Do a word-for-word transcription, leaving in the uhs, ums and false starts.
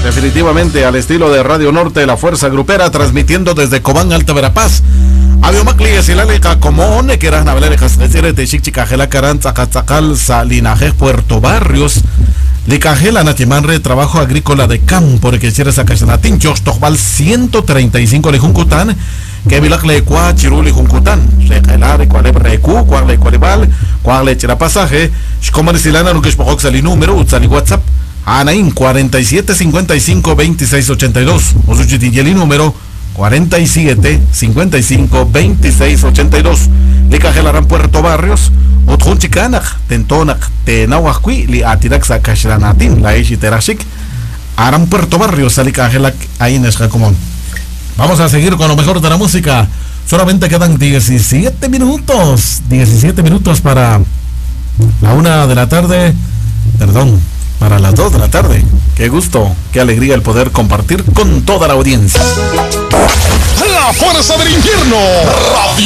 definitivamente al estilo de Radio Norte, la fuerza grupera, transmitiendo desde Cobán, Alta Verapaz. Había Macli, Silalica, Comone, que eran Nabelejas, de Chichicajela, Caranza, Cazacal, Salinaje, Puerto Barrios, Licajela, Natimanre, trabajo agrícola de campo, que quisiera sacar Sanatín, Chostobal ciento treinta y cinco, Lejuncután, que Vilacle, Cua, Chiruli, Juncután, Regelare, Cualebre, Recu, Cuale, Cualibal, Cuale, Chirapasaje, Shcoman Silana, Nukesh Pojoxali, número, Utzali, WhatsApp, Anaín, cuarenta y siete cincuenta y cinco veintiséis ochenta y dos, Osuchitilleli, número, cuarenta y siete cincuenta y cinco veintiséis ochenta y dos. Licajelaran Puerto Barrios, Otjun Chicanaj, Tentonac, Tenahuascui, Li Atiraxa Cashranatin, la Echiterashik, Aran Puerto Barrios, Alicajelac, Aines Jacomón. Vamos a seguir con lo mejor de la música. Solamente quedan diecisiete minutos, diecisiete minutos para la una de la tarde, perdón, para las dos de la tarde. Qué gusto, qué alegría el poder compartir con toda la audiencia. La fuerza del infierno, Radio